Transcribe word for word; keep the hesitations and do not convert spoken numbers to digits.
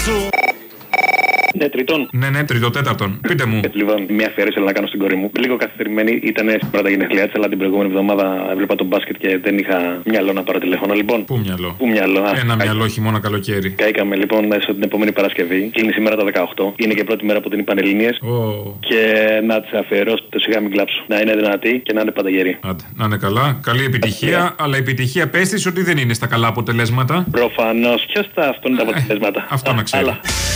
σου. Ναι, τριτών. Ναι, ναι, τριτοτέταρτον. Πείτε μου. Λοιπόν, μια αφιέρωση θέλω να κάνω στην κόρη μου. Λίγο καθυστερημένη ήταν στην πρώτα γενεθλιά τη, αλλά την προηγούμενη εβδομάδα έβλεπα τον μπάσκετ και δεν είχα μυαλό να πάρω τηλέφωνο. Λοιπόν. Πού μυαλό. Πού μυαλό. Α, Ένα μυαλό χειμώνα καλοκαίρι. Καήκαμε λοιπόν μέσα την επόμενη Παρασκευή. Κλείνει σήμερα τα δεκαοκτώ. Είναι και πρώτη μέρα που την είπαν Ελληνίες. Oh. Και να τη αφιερώσω το σιγά μην κλάψω. Να είναι δυνατή και να είναι πανταγερή. Άντε, να είναι καλά. Καλή επιτυχία. Yeah. Αλλά η επιτυχία πες της ότι δεν είναι στα καλά αποτελέσματα. Προφανώς. Ποιο θα αυτό είναι τα αποτελέσματα. Ε, αυτό να ξέρει.